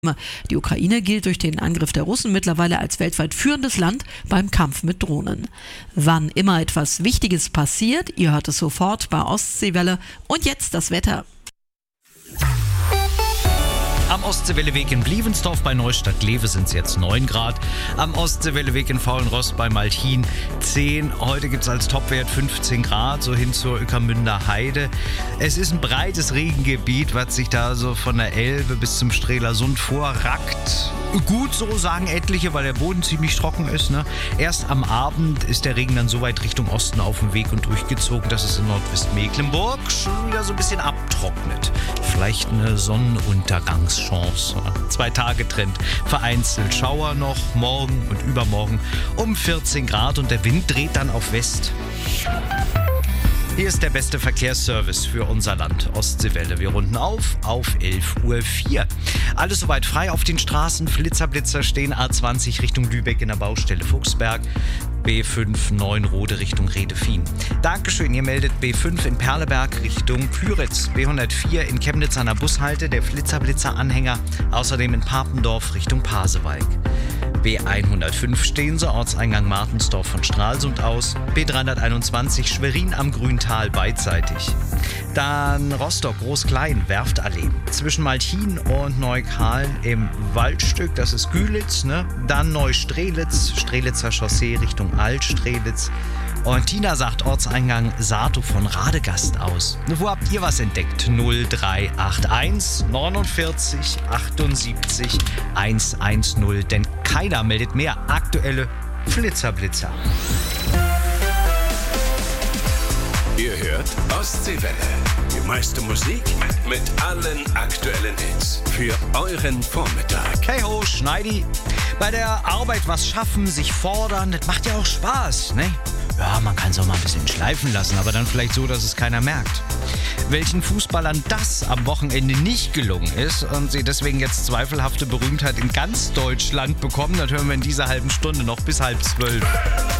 Die Ukraine gilt durch den Angriff der Russen mittlerweile als weltweit führendes Land beim Kampf mit Drohnen. Wann immer etwas Wichtiges passiert, ihr hört es sofort bei Ostseewelle. Und jetzt das Wetter. Am Ostseewelleweg in Blievensdorf bei Neustadt-Lewe sind es jetzt 9 Grad. Am Ostseewelleweg in Faulenrost bei Malchin 10. Heute gibt es als Topwert 15 Grad, so hin zur Ueckermünder Heide. Es ist ein breites Regengebiet, was sich da so von der Elbe bis zum Strelasund vorrackt. Gut, so sagen etliche, weil der Boden ziemlich trocken ist. Ne? Erst am Abend ist der Regen dann so weit Richtung Osten auf dem Weg und durchgezogen, dass es in Nordwestmecklenburg schon wieder so ein bisschen abtrocknet. Vielleicht eine Sonnenuntergangschance. 2 Tage Trend. Vereinzelt Schauer noch, morgen und übermorgen um 14 Grad und der Wind dreht dann auf West. Hier ist der beste Verkehrsservice für unser Land, Ostseewelle. Wir runden auf 11:04 Uhr. Alles soweit frei auf den Straßen. Flitzer stehen A20 Richtung Lübeck in der Baustelle Fuchsberg. B5 Neunrode Richtung Redefien. Dankeschön, ihr meldet B5 in Perleberg Richtung Pyritz. B104 in Chemnitz an der Bushalte, der Flitzer-Anhänger. Außerdem in Papendorf Richtung Pasewalk. B105 Steense, Ortseingang Martensdorf von Stralsund aus. B321 Schwerin am Grüntal beidseitig. Dann Rostock Groß-Klein, Werftallee. Zwischen Malchin und Neukalen im Waldstück, das ist Gülitz. Ne? Dann Neustrelitz, Strelitzer Chaussee Richtung Altstrelitz. Und Tina sagt Ortseingang Sato von Radegast aus. Wo habt ihr was entdeckt? 0381 49 78 110. Denn keiner meldet mehr aktuelle Flitzerblitzer. Ihr hört Ostseewelle. Die meiste Musik mit allen aktuellen Hits. Für euren Vormittag. Hey ho, Schneidi. Bei der Arbeit was schaffen, sich fordern, das macht ja auch Spaß, ne? Ja, man kann es auch mal ein bisschen schleifen lassen, aber dann vielleicht so, dass es keiner merkt. Welchen Fußballern das am Wochenende nicht gelungen ist und sie deswegen jetzt zweifelhafte Berühmtheit in ganz Deutschland bekommen, das hören wir in dieser halben Stunde noch bis 11:30.